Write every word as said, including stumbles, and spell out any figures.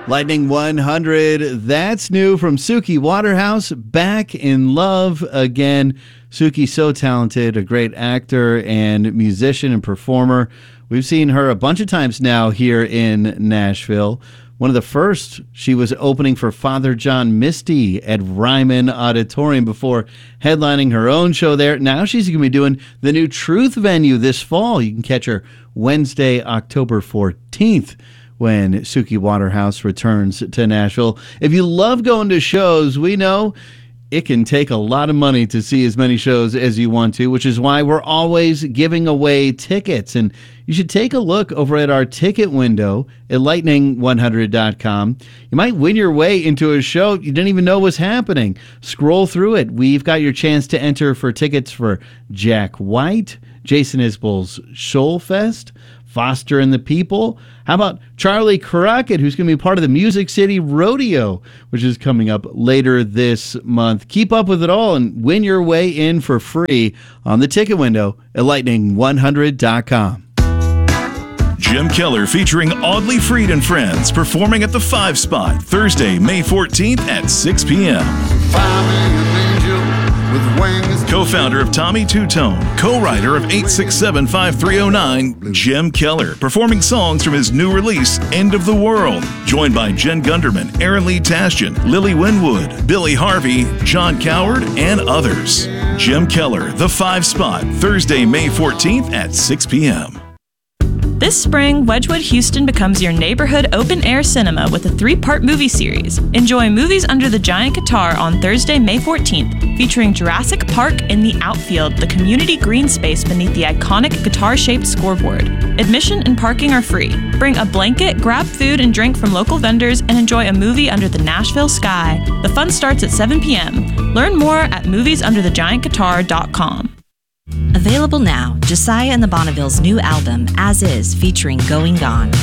Lightning one hundred, that's new from Suki Waterhouse, back in love again. Suki's so talented, a great actor and musician and performer. We've seen her a bunch of times now here in Nashville. One of the first, she was opening for Father John Misty at Ryman Auditorium before headlining her own show there. Now she's going to be doing the new Truth venue this fall. You can catch her Wednesday, October fourteenth. When Suki Waterhouse returns to Nashville. If you love going to shows, we know it can take a lot of money to see as many shows as you want to, which is why we're always giving away tickets. And you should take a look over at our ticket window at lightning one hundred dot com. You might win your way into a show you didn't even know was happening. Scroll through it. We've got your chance to enter for tickets for Jack White, Jason Isbell's Shoalfest, Foster and the People. How about Charlie Crockett, who's going to be part of the Music City Rodeo, which is coming up later this month. Keep up with it all and win your way in for free on the ticket window at lightning one hundred dot com. Jim Keller featuring Audley Freed and Friends performing at the Five Spot Thursday, May fourteenth at six p.m. Co-founder of Tommy Two-Tone, co-writer of eight six seven, five three zero nine, Jim Keller, performing songs from his new release, End of the World. Joined by Jen Gunderman, Aaron Lee Tashian, Lily Winwood, Billy Harvey, John Coward, and others. Jim Keller, The Five Spot, Thursday, May fourteenth at six p.m. This spring, Wedgwood Houston becomes your neighborhood open-air cinema with a three-part movie series. Enjoy Movies Under the Giant Guitar on Thursday, May fourteenth, featuring Jurassic Park in the Outfield, the community green space beneath the iconic guitar-shaped scoreboard. Admission and parking are free. Bring a blanket, grab food and drink from local vendors, and enjoy a movie under the Nashville sky. The fun starts at seven p.m. Learn more at movies under the giant guitar dot com. Available now, Josiah and the Bonnevilles' new album, As Is, featuring Going Gone.